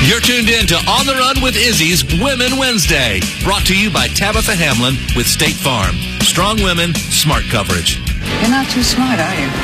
You're tuned in to On the Run with Izzy's Women Wednesday, brought to you by Tabitha Hamlin with State Farm. Strong women, smart coverage. You're not too smart, are you?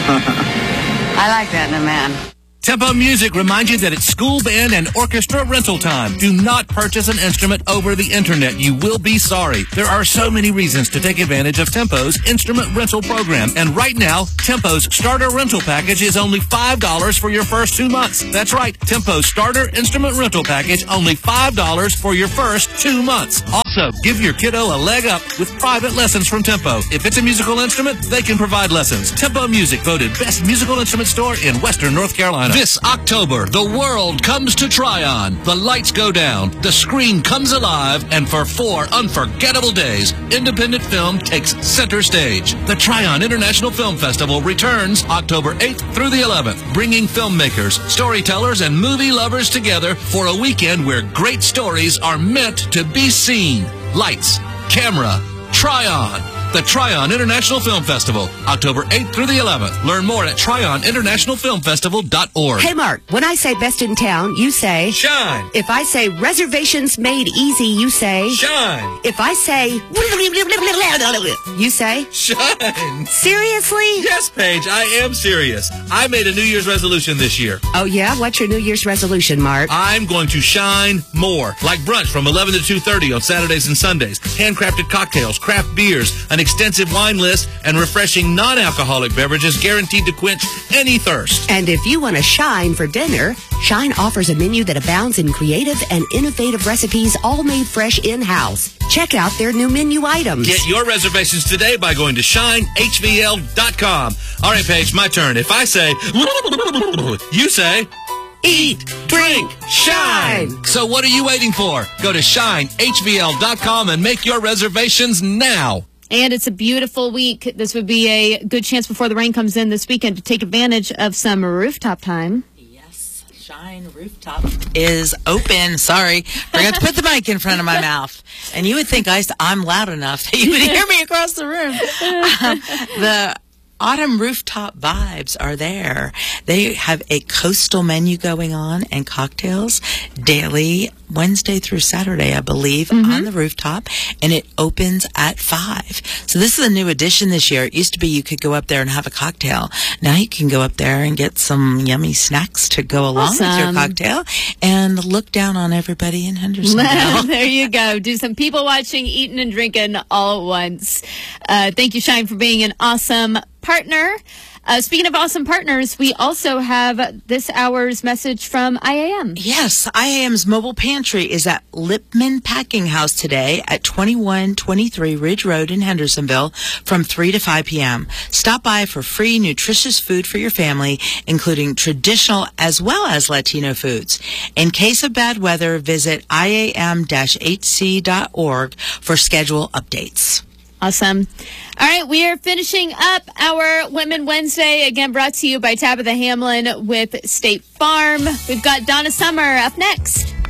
I like that in a man. Tempo Music reminds you that it's school band and orchestra rental time. Do not purchase an instrument over the internet. You will be sorry. There are so many reasons to take advantage of Tempo's instrument rental program. And right now, Tempo's starter rental package is only $5 for your first 2 months. That's right. Tempo's starter instrument rental package, only $5 for your first 2 months. Also, give your kiddo a leg up with private lessons from Tempo. If it's a musical instrument, they can provide lessons. Tempo Music voted best musical instrument store in Western North Carolina. This October, the world comes to Tryon. The lights go down, the screen comes alive, and for 4 unforgettable days, independent film takes center stage. The Tryon International Film Festival returns October 8th through the 11th, bringing filmmakers, storytellers, and movie lovers together for a weekend where great stories are meant to be seen. Lights, camera, Tryon. The Tryon International Film Festival, October 8th through the 11th. Learn more at TryonInternationalFilmFestival.org. Hey, Mark, when I say best in town, you say... Shine. If I say reservations made easy, you say... Shine. If I say... You say... Shine. Seriously? Yes, Paige, I am serious. I made a New Year's resolution this year. Oh, yeah? What's your New Year's resolution, Mark? I'm going to shine more. Like brunch from 11 to 2:30 on Saturdays and Sundays. Handcrafted cocktails, craft beers, an extensive wine list, and refreshing non-alcoholic beverages guaranteed to quench any thirst. And if you want to shine for dinner, Shine offers a menu that abounds in creative and innovative recipes, all made fresh in-house. Check out their new menu items. Get your reservations today by going to shinehvl.com. All right, Paige, my turn. If I say, you say... Eat, drink, shine. So what are you waiting for? Go to shinehvl.com and make your reservations now. And it's a beautiful week. This would be a good chance before the rain comes in this weekend to take advantage of some rooftop time. Yes, Shine Rooftop is open. Sorry, forgot to put the mic in front of my mouth. And you would think I'm loud enough that you would hear me across the room. The autumn rooftop vibes are there. They have a coastal menu going on and cocktails daily, Wednesday through Saturday, I believe, on the rooftop, and it opens at 5. So this is a new addition this year. It used to be you could go up there and have a cocktail. Now you can go up there and get some yummy snacks to go along with your cocktail and look down on everybody in Hendersonville. There you go. Do some people watching, eating, and drinking all at once. Thank you, Shine, for being an awesome partner. Speaking of awesome partners, we also have this hour's message from IAM. Yes, IAM's mobile pantry is at Lipman Packing House today at 2123 Ridge Road in Hendersonville from 3 to 5 p.m. Stop by for free, nutritious food for your family, including traditional as well as Latino foods. In case of bad weather, visit iam-hc.org for schedule updates. Awesome. All right, we are finishing up our Women Wednesday, again brought to you by Tabitha Hamlin with State Farm. We've got Donna Summer up next.